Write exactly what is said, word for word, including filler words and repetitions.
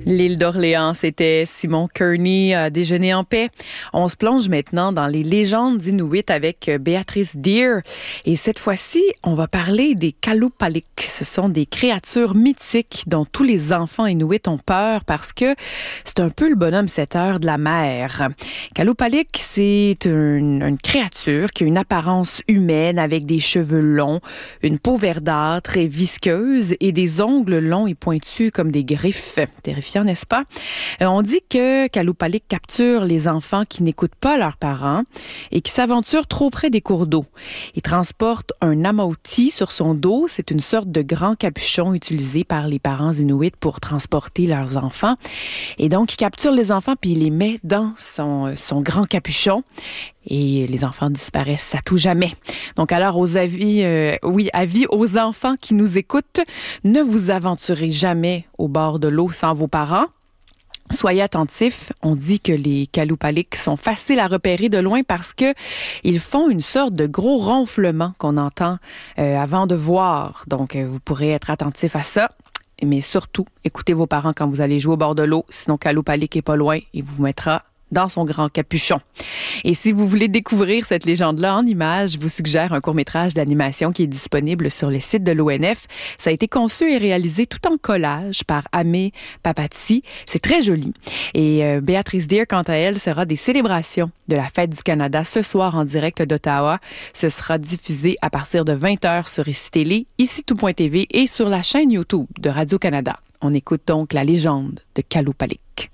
L'île d'Orléans, c'était Simon Kearney à Déjeuner en paix. On se plonge maintenant dans les légendes inuites avec Béatrice Deer. Et cette fois-ci, on va parler des Kalupalik. Ce sont des créatures mythiques dont tous les enfants inuits ont peur parce que c'est un peu le bonhomme sept heures de la mer. Kalupalik, c'est une, une créature qui a une apparence humaine avec des cheveux longs, une peau verdâtre et visqueuse et des ongles longs et pointus comme des griffes. Terrifiant, n'est-ce pas? Euh, on dit que Kalupalik capture les enfants qui n'écoutent pas leurs parents et qui s'aventurent trop près des cours d'eau. Il transporte un amauti sur son dos. C'est une sorte de grand capuchon utilisé par les parents inuits pour transporter leurs enfants. Et donc, il capture les enfants puis il les met dans son, son grand capuchon. Et les enfants disparaissent à tout jamais. Donc alors, aux avis, euh, oui, avis aux enfants qui nous écoutent, ne vous aventurez jamais au bord de l'eau sans vos parents. Soyez attentifs. On dit que les Kalupalik sont faciles à repérer de loin parce que ils font une sorte de gros ronflement qu'on entend euh, avant de voir. Donc, euh, vous pourrez être attentifs à ça. Mais surtout, écoutez vos parents quand vous allez jouer au bord de l'eau. Sinon, Kalupalik est pas loin et vous mettra dans son grand capuchon. Et si vous voulez découvrir cette légende-là en images, je vous suggère un court-métrage d'animation qui est disponible sur le site de l'O N F. Ça a été conçu et réalisé tout en collage par Amé Papati. C'est très joli. Et euh, Béatrice Deer, quant à elle, sera des célébrations de la Fête du Canada ce soir en direct d'Ottawa. Ce sera diffusé à partir de vingt heures sur Ici Télé, ici tout point T V et sur la chaîne YouTube de Radio-Canada. On écoute donc la légende de Kalupalik.